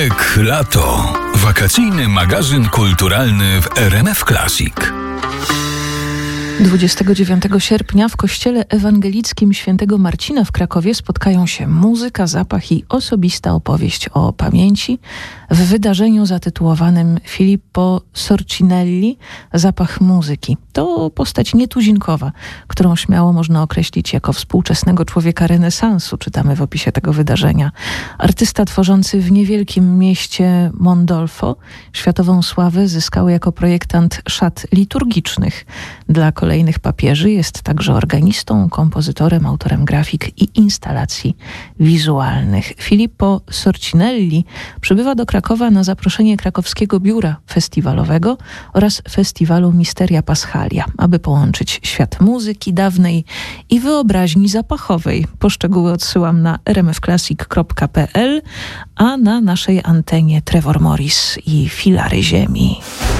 Lato. Wakacyjny magazyn kulturalny w RMF Classic. 29 sierpnia w kościele ewangelickim Świętego Marcina w Krakowie spotkają się muzyka, zapach i osobista opowieść o pamięci w wydarzeniu zatytułowanym Filippo Sorcinelli – Zapach muzyki. To postać nietuzinkowa, którą śmiało można określić jako współczesnego człowieka renesansu, czytamy w opisie tego wydarzenia. Artysta tworzący w niewielkim mieście Mondolfo światową sławę zyskał jako projektant szat liturgicznych dla kolejnych papieży. Jest także organistą, kompozytorem, autorem grafik i instalacji wizualnych. Filippo Sorcinelli przybywa do Krakowa na zaproszenie krakowskiego biura festiwalowego oraz festiwalu Misteria Paschalia, aby połączyć świat muzyki dawnej i wyobraźni zapachowej. Poszczegóły odsyłam na rmfclassic.pl, a na naszej antenie Trevor Morris i Filary Ziemi.